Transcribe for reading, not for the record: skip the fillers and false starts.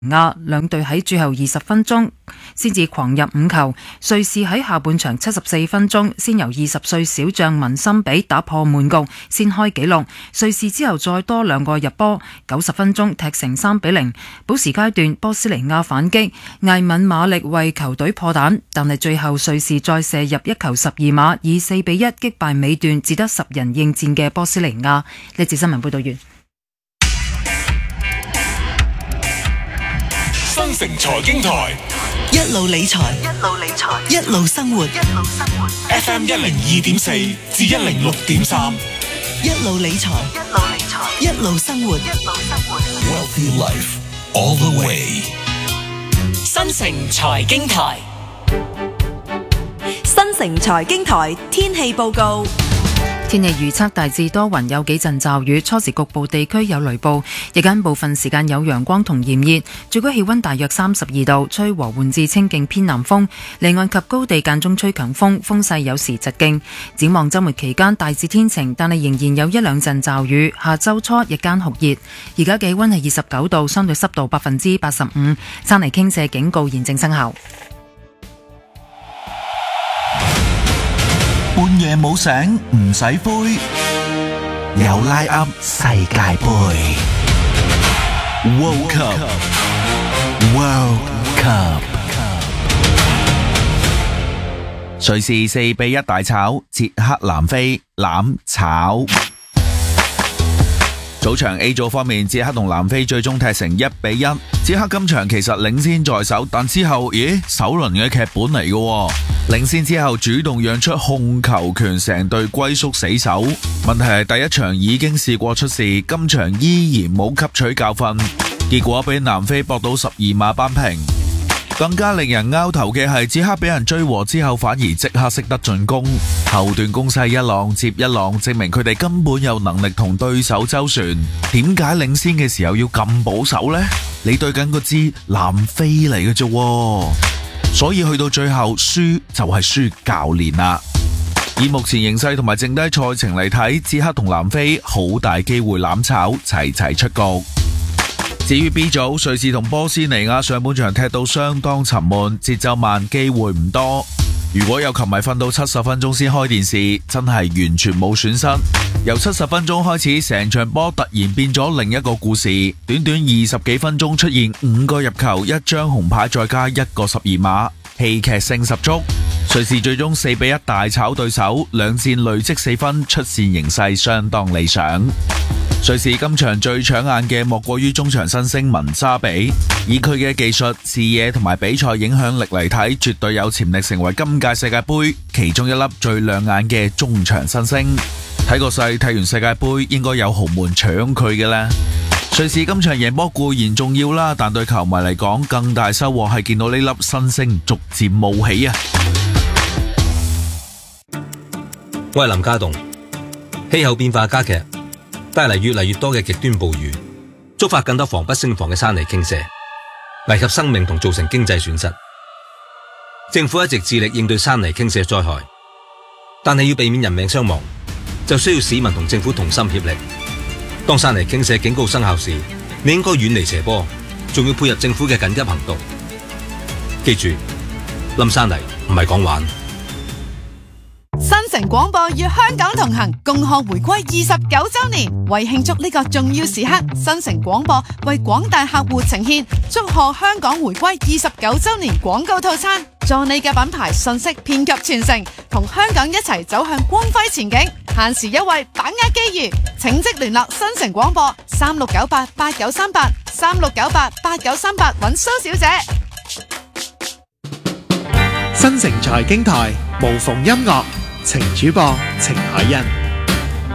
亞兩隊喺最後20分鐘先至狂入5球，瑞士喺下半場74分鐘先由20歲小將文森比打破悶局，先開紀錄。瑞士之後再多2個入波，90分鐘踢成3-0。補時階段波斯尼亞反擊，艾敏馬力為球隊破蛋，但係最後瑞士再射入1球12碼，以4-1擊敗尾段只得10人應戰嘅波斯尼亞。呢節新聞報道完。 新城財經台一路理財，一路生活。 FM 102.4至106.3， 一路理財，一路生活。 Wealthy Life all the way。 新城財經台， 新城財經台天氣報告。 天氣預測大致多雲，有幾陣驟雨，初時局部地區有雷暴，日間部分時間有陽光同炎熱，最高氣溫大約32度，吹和緩至清勁偏南風，離岸及高地間中吹強風，風勢有時疾勁。展望週末期間大致天晴，但係仍然有1-2陣驟雨，下週初日間酷熱。而家嘅氣溫係29度，相對濕度85%，山泥傾瀉警告現正生效。 半夜冇醒唔使灰，有拉噏世界盃。World Cup，瑞士4-1大炒捷克南非，攬炒。早場 A 組方面，捷克同南非最終踢成1-1。捷克今場其實領先在手，但之後首輪嘅劇本嚟嘅，領先之後主動讓出控球權，成隊龜縮死守。問題係第一場已經試過出事，今場依然冇吸取教訓，結果俾南非搏到12碼扳平。更加令人拗頭嘅係，捷克俾人追和之後反而即刻識得進攻，後段攻勢一浪接一浪，證明佢哋根本有能力同對手周旋。點解領先嘅時候要咁保守呢？你對緊個支南非嚟嘅啫，所以去到最後輸就係輸教練啦。以目前形勢同埋剩低賽程嚟睇，捷克同南非好大機會攬炒，齊齊出局。至於 B 組，瑞士同波斯尼亞上半場踢到相當沉悶，節奏慢，機會唔多。如果有球迷瞓到70分鐘先開電視，真係完全冇損失。由70分鐘開始，成場波突然變咗另一個故事。短短20幾分鐘出現5個入球，1張紅牌再加1個12碼，戲劇性十足。瑞士最終4-1大炒對手，兩戰累積4分，出線形勢相當理想。瑞士今場最搶眼嘅莫過於中場新星文沙比，以佢嘅技術、視野同埋比賽影響力嚟睇，絕對有潛力成為今屆世界盃其中一粒最亮眼嘅中場新星。睇個勢，踢完世界盃應該有豪門搶佢嘅啦。瑞士今場贏波固然重要啦，但對球迷嚟講，更大收穫係見到呢粒新星逐漸冒起啊！ 我係林家棟，氣候變化加劇，帶嚟越嚟越多嘅極端暴雨，觸發更多防不勝防嘅山泥傾瀉，危及生命同造成經濟損失。政府一直致力應對山泥傾瀉災害，但係要避免人命傷亡，就需要市民同政府同心協力。當山泥傾瀉警告生效時，你應該遠離斜坡，仲要配合政府嘅緊急行動。記住，冧山泥唔係講玩。 新城廣播與香港同行，共賀回歸29週年。為慶祝呢個重要時刻，新城廣播為廣大客戶呈現祝賀香港回歸29週年廣告套餐，助你嘅品牌信息遍及全城，同香港一齊走向光輝前景。限時優惠，把握機遇，請即聯絡新城廣播36988938 36988938揾蘇小姐。 新城財經台無縫音樂，程主播程海欣。